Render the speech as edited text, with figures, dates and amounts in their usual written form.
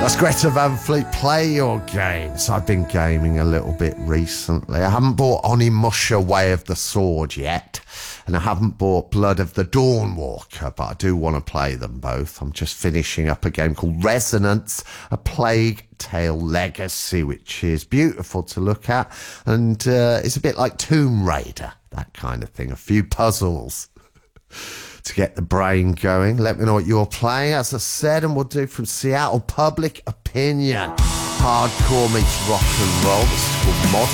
That's Greta Van Fleet. Play your games. I've been gaming a little bit recently. I haven't bought Onimusha Way of the Sword yet, and I haven't bought Blood of the Dawnwalker, but I do want to play them both. I'm just finishing up a game called Resonance, A Plague Tale Legacy, which is beautiful to look at, and it's a bit like Tomb Raider, that kind of thing. A few puzzles to get the brain going. Let me know what you're playing, as I said, and we'll do from Seattle Public Opinion. Hardcore meets rock and roll. This is called Modern.